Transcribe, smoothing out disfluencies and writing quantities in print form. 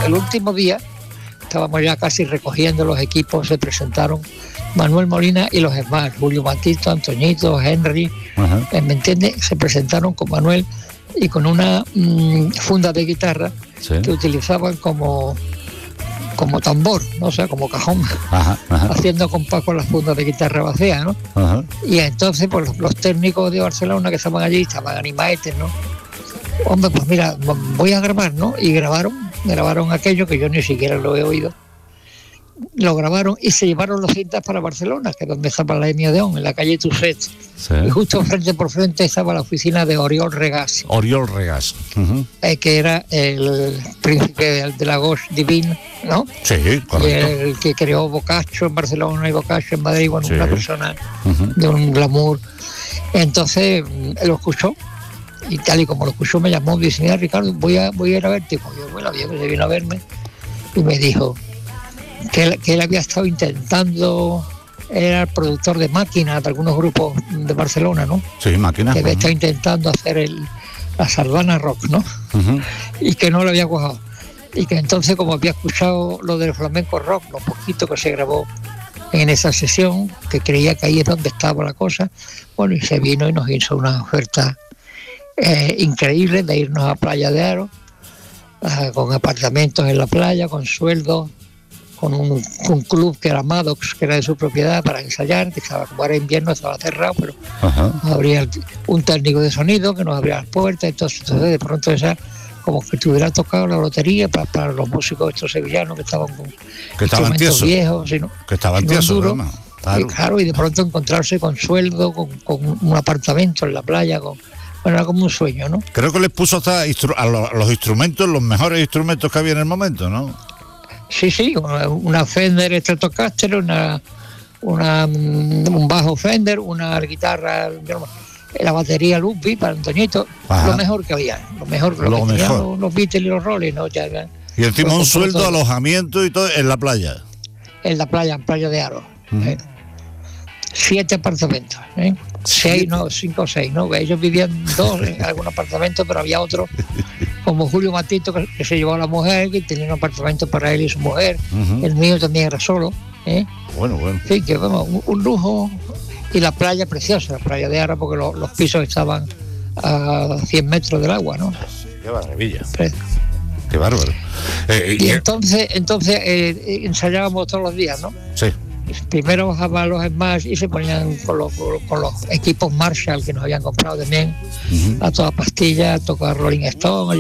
el último día, estábamos ya casi recogiendo los equipos, se presentaron Manuel Molina y los demás, Julio Batista, Antoñito, Henry, ¿me entiendes? Se presentaron con Manuel y con una funda de guitarra que utilizaban como tambor, ¿no? O sea, como cajón, haciendo compás con las fundas de guitarra vacía, ¿no? Y entonces, pues los técnicos de Barcelona que estaban allí, estaban animados, ¿no? Hombre, pues mira, voy a grabar, ¿no? Y grabaron aquello que yo ni siquiera lo he oído. Lo grabaron y se llevaron las cintas para Barcelona, que es donde estaba la EMI Odeón, en la calle Tusset. Y justo frente por frente estaba la oficina de Oriol Regàs. Oriol Regàs. Que era el príncipe de la gauche divine, ¿no? Sí, correcto. El que creó Boccaccio en Barcelona y Boccaccio en Madrid, bueno, una persona de un glamour. Entonces lo escuchó, y tal y como lo escuchó me llamó y dice, mira, Ricardo, voy a ir a verte. Pues yo, bueno, se vino a verme y me dijo que él había estado intentando, era el productor de Máquina de algunos grupos de Barcelona, ¿no? Sí, Máquina. Que había estado intentando hacer la sardana rock, ¿no? Y que no lo había cuajado. Y que entonces, como había escuchado lo del flamenco rock, lo poquito que se grabó en esa sesión, que creía que ahí es donde estaba la cosa, bueno, y se vino y nos hizo una oferta increíble de irnos a Playa de Aro, con apartamentos en la playa, con sueldos, con un club que era Maddox, que era de su propiedad, para ensayar, que estaba, como era invierno, estaba cerrado, pero habría un técnico de sonido que nos abría las puertas, entonces de pronto esa, como que tuviera tocado la lotería para los músicos estos sevillanos que estaban con instrumentos viejos, sino, que estaban tiesos, claro, y de pronto encontrarse con sueldo, con un apartamento en la playa, bueno, era como un sueño, ¿no? Creo que les puso hasta a los instrumentos, los mejores instrumentos que había en el momento, ¿no? Sí, una Fender Stratocaster, un bajo Fender, una guitarra, la batería Ludwig para Antoñito, lo mejor que había, lo mejor. Los Beatles y los Rolling, ¿no? Y encima un sueldo, alojamiento y todo en la playa. En la playa, en Playa de Aro. 7 apartamentos, 5 o 6, ¿no? Ellos vivían 2 en algún apartamento, pero había otro, como Julio Matito, que se llevó a la mujer, que tenía un apartamento para él y su mujer. El mío también era solo. Bueno. Sí, que vamos, un lujo. Y la playa preciosa, la Playa de Aro, porque los pisos estaban a 100 metros del agua, ¿no? Qué maravilla. Qué bárbaro. Y entonces ensayábamos todos los días, ¿no? Sí. Primero bajaban los Smash y se ponían con los equipos Marshall que nos habían comprado también, a toda pastilla, a tocar Rolling Stone,